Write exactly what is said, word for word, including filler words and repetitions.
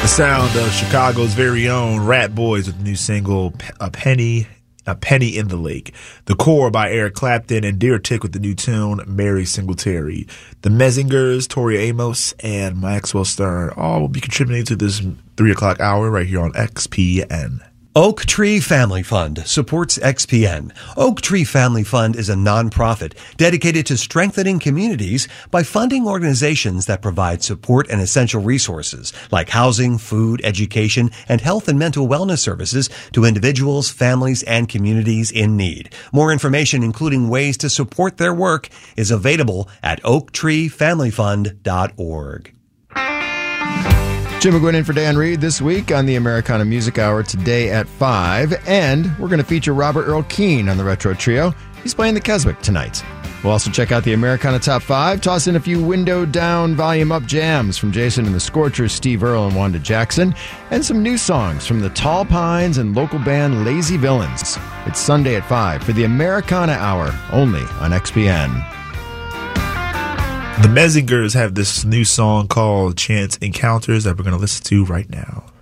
Sound of Chicago's very own Rat Boys with the new single A Penny A Penny in the Lake. The Core by Eric Clapton and Dear Tick with the new tune Mary Singletary. The Messingers, Tori Amos, and Maxwell Stern all will be contributing to this three o'clock hour right here on X P N. Oak Tree Family Fund supports X P N. Oak Tree Family Fund is a nonprofit dedicated to strengthening communities by funding organizations that provide support and essential resources like housing, food, education, and health and mental wellness services to individuals, families, and communities in need. More information, including ways to support their work, is available at oak tree family fund dot org. Jim McGuinn in for Dan Reed this week on the Americana Music Hour today at five. And we're going to feature Robert Earl Keen on the Retro Trio. He's playing the Keswick tonight. We'll also check out the Americana Top five, toss in a few window down, volume up jams from Jason and the Scorchers, Steve Earle and Wanda Jackson, and some new songs from the Tall Pines and local band Lazy Villains. It's Sunday at five for the Americana Hour, only on X P N. The Messingers have this new song called Chance Encounters that we're going to listen to right now.